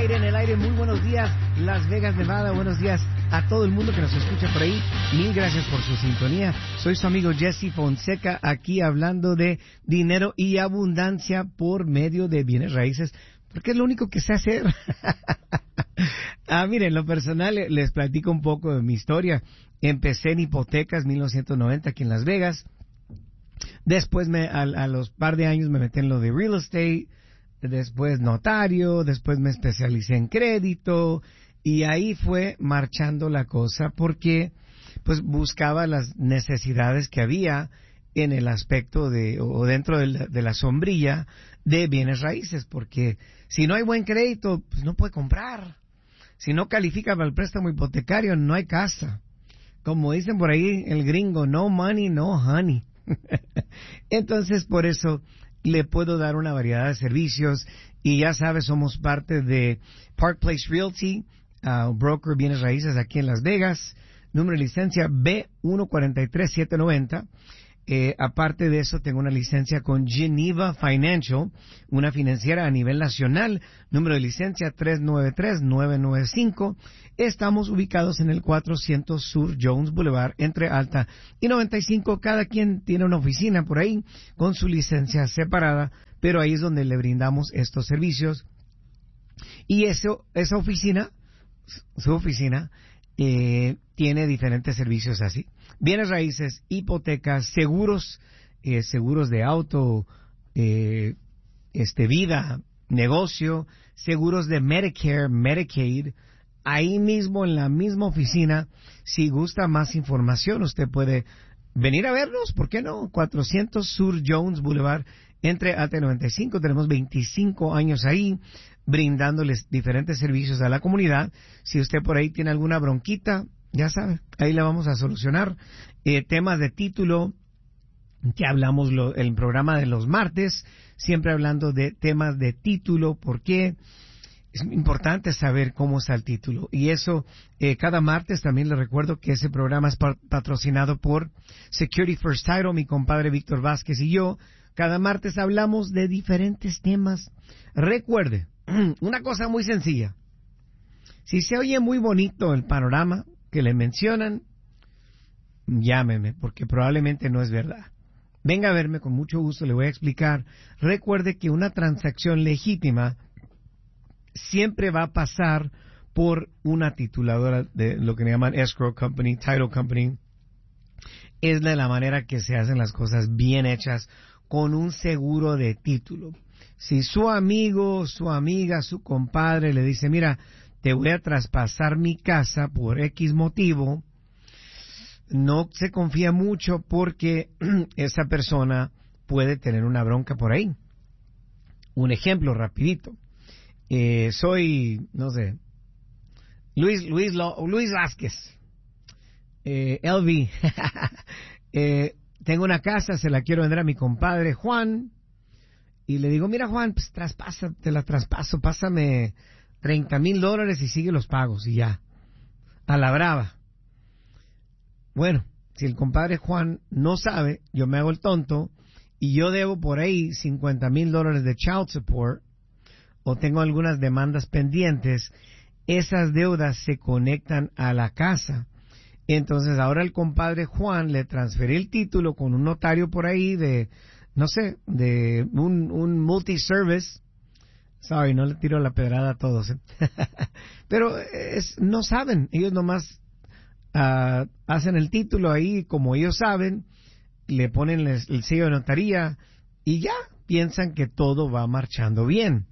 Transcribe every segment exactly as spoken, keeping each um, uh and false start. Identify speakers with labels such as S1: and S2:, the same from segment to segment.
S1: aire, en el aire. Muy buenos días, Las Vegas, Nevada. Buenos días a todo el mundo que nos escucha por ahí. Mil gracias por su sintonía. Soy su amigo Jesse Fonseca, aquí hablando de dinero y abundancia por medio de bienes raíces, porque es lo único que sé hacer. Ah, miren, en lo personal les platico un poco de mi historia. Empecé en hipotecas mil novecientos noventa aquí en Las Vegas. Después, me, a, a los par de años, me metí en lo de real estate. Después notario. Después me especialicé en crédito. Y ahí fue marchando la cosa porque pues buscaba las necesidades que había en el aspecto de, o dentro de la, de la sombrilla de bienes raíces. Porque si no hay buen crédito, pues no puede comprar. Si no califica para el préstamo hipotecario, no hay casa. Como dicen por ahí el gringo, no money, no honey. Entonces, por eso le puedo dar una variedad de servicios. Y ya sabes, somos parte de Park Place Realty, uh, broker bienes raíces aquí en Las Vegas. Número de licencia B uno cuatro tres siete nueve cero. Eh, aparte de eso, tengo una licencia con Geneva Financial, una financiera a nivel nacional. Número de licencia tres nueve tres nueve nueve cinco. Estamos ubicados en el cuatrocientos Sur Jones Boulevard, entre Alta y noventa y cinco. Cada quien tiene una oficina por ahí con su licencia separada, pero ahí es donde le brindamos estos servicios. Y eso, esa oficina, su oficina, eh, tiene diferentes servicios así: bienes raíces, hipotecas, seguros, eh, seguros de auto, eh, este, vida, negocio, seguros de Medicare, Medicaid. Ahí mismo, en la misma oficina, si gusta más información, usted puede venir a vernos, ¿por qué no? cuatrocientos Sur Jones Boulevard, entre Alta y noventa y cinco. Tenemos veinticinco años ahí, brindándoles diferentes servicios a la comunidad. Si usted por ahí tiene alguna bronquita, ya sabe, ahí la vamos a solucionar. Eh, temas de título, que hablamos lo, el programa de los martes, siempre hablando de temas de título, porque es importante saber cómo está el título. Y eso, eh, cada martes también le recuerdo que ese programa es patrocinado por Security First Title, mi compadre Víctor Vázquez y yo. Cada martes hablamos de diferentes temas. Recuerde, una cosa muy sencilla. Si se oye muy bonito el panorama que le mencionan, llámeme, porque probablemente no es verdad. Venga a verme, con mucho gusto le voy a explicar. Recuerde que una transacción legítima siempre va a pasar por una tituladora de lo que le llaman escrow company, title company. Es de la manera que se hacen las cosas bien hechas, con un seguro de título. Si su amigo, su amiga, su compadre le dice, mira, te voy a traspasar mi casa por X motivo, no se confía mucho, porque esa persona puede tener una bronca por ahí. Un ejemplo rapidito. Eh, soy, no sé, Luis, Luis, Lo, Luis Vázquez, eh, L V. eh, tengo una casa, se la quiero vender a mi compadre Juan, y le digo, mira Juan, pues traspasa, te la traspaso, pásame treinta mil dólares y sigue los pagos, y ya, a la brava. Bueno, si el compadre Juan no sabe, yo me hago el tonto, y yo debo por ahí cincuenta mil dólares de child support, o tengo algunas demandas pendientes. Esas deudas se conectan a la casa. Entonces ahora el compadre Juan le transferí el título con un notario por ahí de, no sé, de un, un multi-service. Sorry, no le tiro la pedrada a todos, ¿eh? Pero es, no saben, ellos nomás uh, hacen el título ahí como ellos saben, le ponen el, el sello de notaría y ya piensan que todo va marchando bien.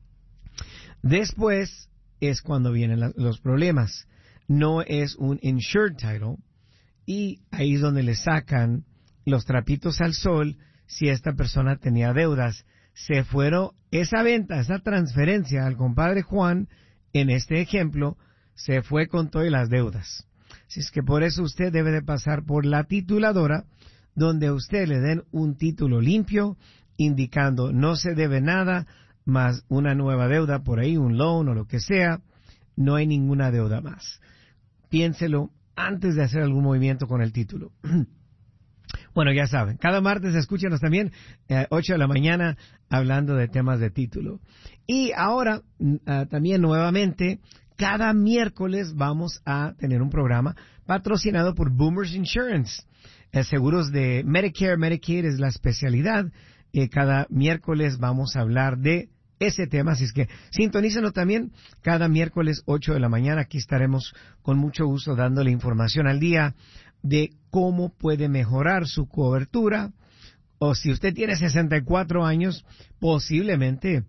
S1: Después es cuando vienen la, los problemas. No es un insured title, y ahí es donde le sacan los trapitos al sol. Si esta persona tenía deudas, se fueron, esa venta, esa transferencia al compadre Juan, en este ejemplo, se fue con todas las deudas. Así es que por eso usted debe de pasar por la tituladora, donde a usted le den un título limpio, indicando no se debe nada, más una nueva deuda por ahí, un loan o lo que sea. No hay ninguna deuda más. Piénselo antes de hacer algún movimiento con el título. Bueno, ya saben, cada martes escúchenos también, eh, ocho de la mañana, hablando de temas de título. Y ahora, uh, también nuevamente, cada miércoles vamos a tener un programa patrocinado por Boomers Insurance. Eh, seguros de Medicare, Medicaid es la especialidad. Eh, cada miércoles vamos a hablar de ese tema, así es que sintonícenos también cada miércoles ocho de la mañana. Aquí estaremos con mucho gusto dándole información al día de cómo puede mejorar su cobertura, o si usted tiene sesenta y cuatro años, posiblemente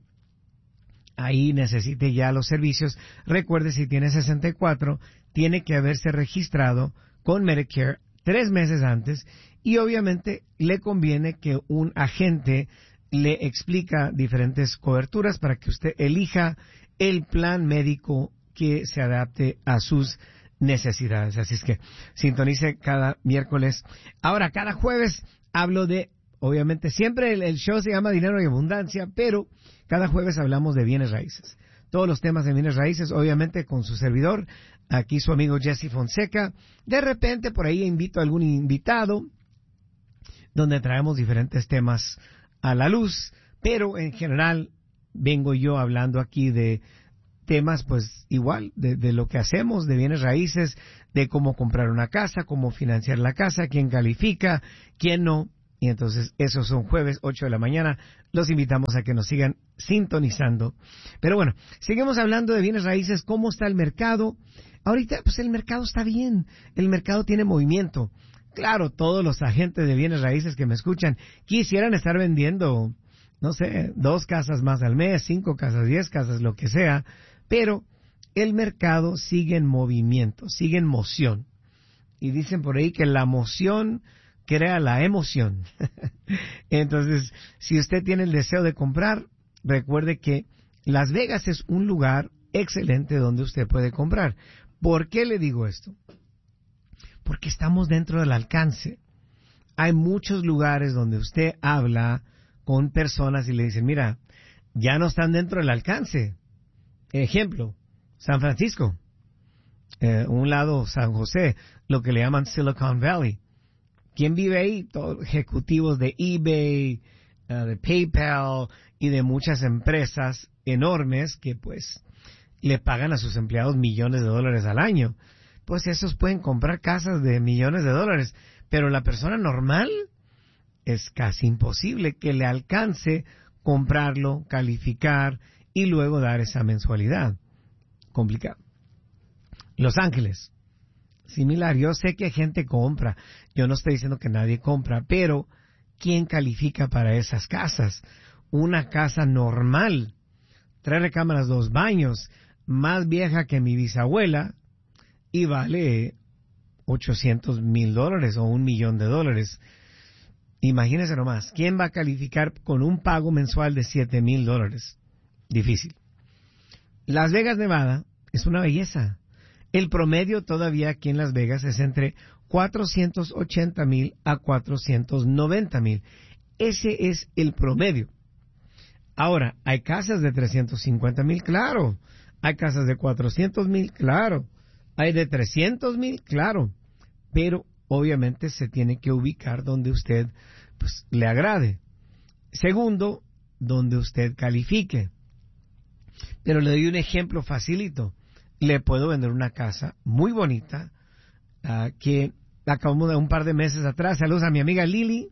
S1: ahí necesite ya los servicios. Recuerde, si tiene sesenta y cuatro, tiene que haberse registrado con Medicare tres meses antes, y obviamente le conviene que un agente le explica diferentes coberturas para que usted elija el plan médico que se adapte a sus necesidades. Así es que sintonice cada miércoles. Ahora, cada jueves hablo de, obviamente, siempre el, el show se llama Dinero y Abundancia, pero cada jueves hablamos de bienes raíces. Todos los temas de bienes raíces, obviamente, con su servidor, aquí su amigo Jesse Fonseca. De repente, por ahí invito a algún invitado, donde traemos diferentes temas a la luz, pero en general vengo yo hablando aquí de temas, pues igual, de, de lo que hacemos, de bienes raíces, de cómo comprar una casa, cómo financiar la casa, quién califica, quién no. Y entonces esos son jueves ocho de la mañana. Los invitamos a que nos sigan sintonizando. Pero bueno, seguimos hablando de bienes raíces. ¿Cómo está el mercado? Ahorita pues el mercado está bien, el mercado tiene movimiento. Claro, todos los agentes de bienes raíces que me escuchan quisieran estar vendiendo, no sé, dos casas más al mes, cinco casas, diez casas, lo que sea, pero el mercado sigue en movimiento, sigue en moción. Y dicen por ahí que la moción crea la emoción. Entonces, si usted tiene el deseo de comprar, recuerde que Las Vegas es un lugar excelente donde usted puede comprar. ¿Por qué le digo esto? Porque estamos dentro del alcance. Hay muchos lugares donde usted habla con personas y le dicen, mira, ya no están dentro del alcance. Ejemplo, San Francisco, eh, un lado San José, lo que le llaman Silicon Valley. ¿Quién vive ahí? Todos ejecutivos de eBay, uh, de PayPal y de muchas empresas enormes que pues le pagan a sus empleados millones de dólares al año. Pues esos pueden comprar casas de millones de dólares, pero la persona normal es casi imposible que le alcance comprarlo, calificar y luego dar esa mensualidad. Complicado. Los Ángeles, similar. Yo sé que gente compra, yo no estoy diciendo que nadie compra, pero ¿quién califica para esas casas? Una casa normal, tres recámaras, dos baños, más vieja que mi bisabuela, y vale ochocientos mil dólares o un millón de dólares. Imagínese nomás, ¿quién va a calificar con un pago mensual de siete mil dólares? Difícil. Las Vegas, Nevada, es una belleza. El promedio todavía aquí en Las Vegas es entre cuatrocientos ochenta mil a cuatrocientos noventa mil. Ese es el promedio. Ahora, ¿hay casas de trescientos cincuenta mil? Claro. ¿Hay casas de cuatrocientos mil? Claro. ¿Hay de trescientos mil? Claro. Pero obviamente se tiene que ubicar donde usted pues, le agrade. Segundo, donde usted califique. Pero le doy un ejemplo facilito. Le puedo vender una casa muy bonita uh, que acabamos de un par de meses atrás. Saludos a mi amiga Lili,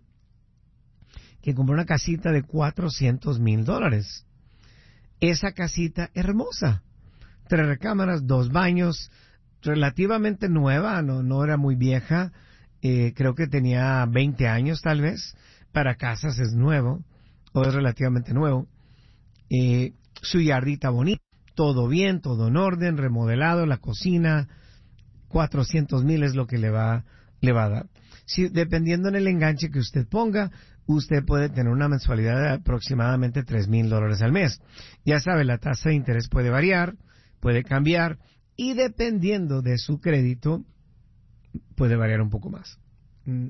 S1: que compró una casita de cuatrocientos mil dólares. Esa casita hermosa. Tres recámaras, dos baños, relativamente nueva, no, no era muy vieja. Eh, creo que tenía veinte años tal vez. Para casas es nuevo, o es relativamente nuevo. Eh, su yardita bonita, todo bien, todo en orden, remodelado, la cocina, cuatrocientos mil es lo que le va, le va a dar. Si, dependiendo en el enganche que usted ponga, usted puede tener una mensualidad de aproximadamente tres mil dólares al mes. Ya sabe, la tasa de interés puede variar, puede cambiar, y dependiendo de su crédito, puede variar un poco más. Mm.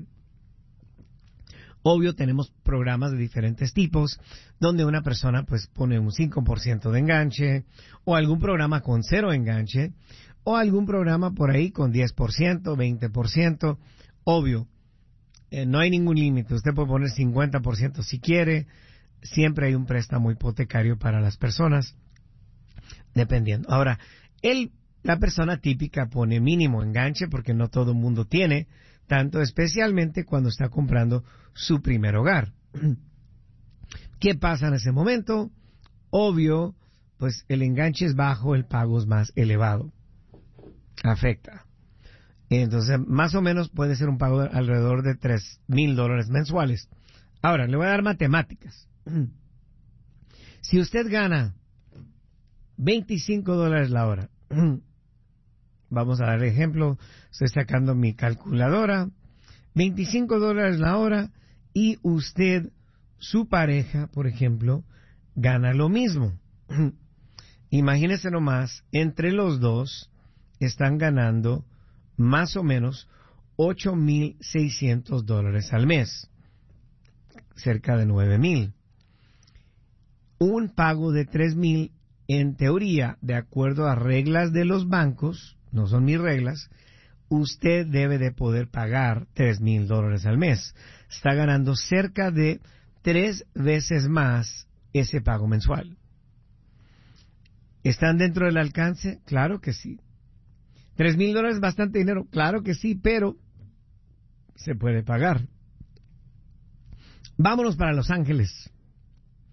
S1: Obvio, tenemos programas de diferentes tipos, donde una persona pues pone un cinco por ciento de enganche, o algún programa con cero enganche, o algún programa por ahí con diez por ciento, veinte por ciento. Obvio, eh, no hay ningún límite. Usted puede poner cincuenta por ciento si quiere. Siempre hay un préstamo hipotecario para las personas, dependiendo. Ahora, él, la persona típica pone mínimo enganche porque no todo el mundo tiene tanto, especialmente cuando está comprando su primer hogar. ¿Qué pasa en ese momento? Obvio, pues el enganche es bajo, el pago es más elevado. Afecta. Entonces, más o menos puede ser un pago de alrededor de tres mil dólares mensuales. Ahora, le voy a dar matemáticas. Si usted gana veinticinco dólares la hora, vamos a dar ejemplo, estoy sacando mi calculadora, veinticinco dólares la hora, y usted, su pareja, por ejemplo, gana lo mismo. Imagínese nomás, entre los dos están ganando más o menos ocho mil seiscientos dólares al mes, cerca de nueve mil. Un pago de tres mil, en teoría, de acuerdo a reglas de los bancos, no son mis reglas, usted debe de poder pagar tres mil dólares al mes. Está ganando cerca de tres veces más ese pago mensual. ¿Están dentro del alcance? Claro que sí. Tres mil dólares es bastante dinero, claro que sí, pero se puede pagar. Vámonos para Los Ángeles.